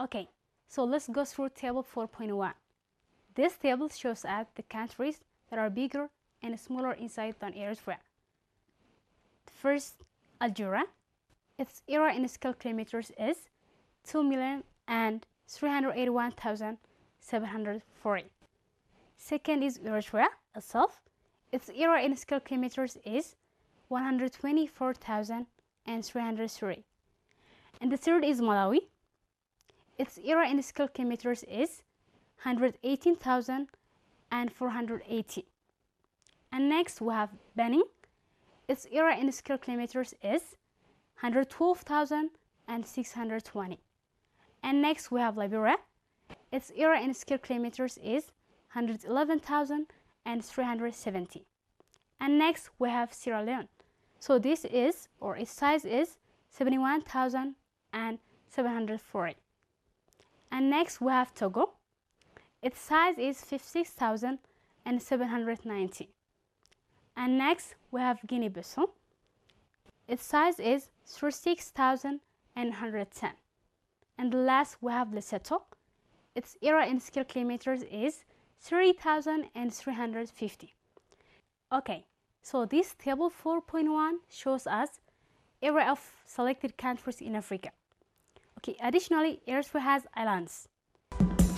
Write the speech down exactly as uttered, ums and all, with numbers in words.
Okay, so let's go through table four point one. This table shows us the countries that are bigger and smaller in size than Eritrea. First, Algeria. Its area in square kilometers is two million and three hundred eighty-one thousand seven hundred forty. Second is Eritrea itself. Its area in square kilometers is one hundred twenty-four thousand three hundred thirty. And the third is Malawi. Its area in square kilometers is one hundred eighteen thousand four hundred eighty. And next we have Benin. Its area in square kilometers is one hundred twelve thousand six hundred twenty. And next we have Liberia. Its area in square kilometers is one hundred eleven thousand three hundred seventy. And next we have Sierra Leone. So this is, or its size is seventy-one thousand seven hundred forty. And next we have Togo. Its size is fifty-six thousand seven hundred ninety. And next we have Guinea-Bissau. Its size is thirty-six thousand one hundred ten. And the last we have Lesotho. Its area in square kilometers is thirty thousand three hundred fifty. Okay, so this table four point one shows us area of selected countries in Africa. Okay, additionally, Eritrea has islands.